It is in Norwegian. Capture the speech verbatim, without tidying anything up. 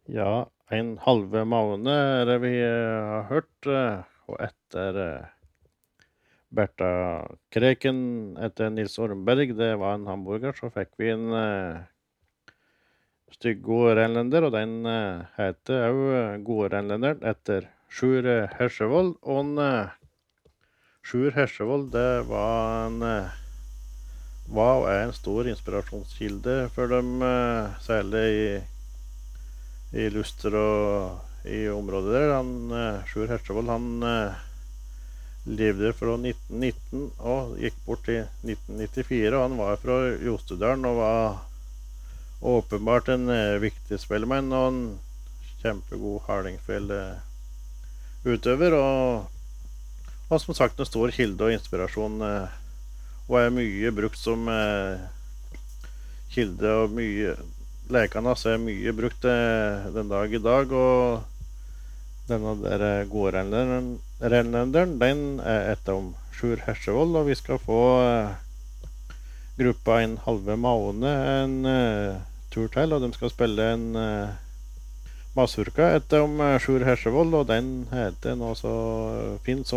Ja, en halve måned er det vi eh, har hørt, eh, og etter eh, Berta Kreken, etter Nils Ormberg, det var en hamburger, så fikk vi en eh, stygg god renlender, og den eh, heter jo eh, Gode renlenderen etter Sjur eh, Hersevold, og en, eh, Sjur Hersevold, det var en eh, var og er en stor inspirasjonskilde for dem, eh, særlig i i Luster og i området der. Han, eh, Sjur Hersevold, han eh, levde fra nitten nitten og gikk bort i nitten nittifire, og han var fra Jostedalen og var åpenbart en eh, viktig spellemann og en kjempegod hardingfel eh, utøver, og, og som sagt en stor kilde og inspirasjon, eh, og er mye brukt som eh, kilde, og mye lekene hans er mye brukt eh, den dag i dag, og denne der eh, gode renlenderen, renlenderen, den er etter Sjur Hersevold, og vi skal få eh, gruppa en halve måned en eh, tur til, og de skal spille en eh, mazurka etter Sjur Hersevold, og den heter nå så fint som